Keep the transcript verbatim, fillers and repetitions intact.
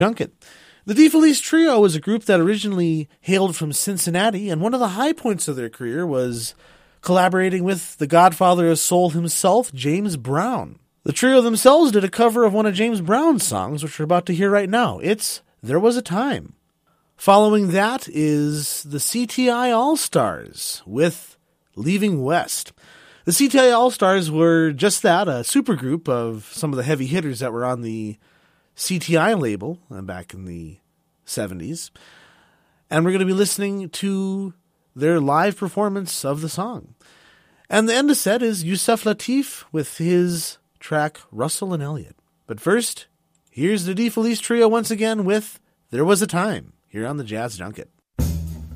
Junket. The DeFelice Trio was a group that originally hailed from Cincinnati, and one of the high points of their career was collaborating with the godfather of soul himself, James Brown. The trio themselves did a cover of one of James Brown's songs, which we're about to hear right now. It's There Was a Time. Following that is the C T I All-Stars with Leaving West. The C T I All-Stars were just that, a supergroup of some of the heavy hitters that were on the C T I label back in the seventies. And we're going to be listening to their live performance of the song. And the end of set is Yusef Lateef with his track Russell and Elliot. But first, here's the DeFelice Trio once again with There Was a Time here on the Jazz Junket.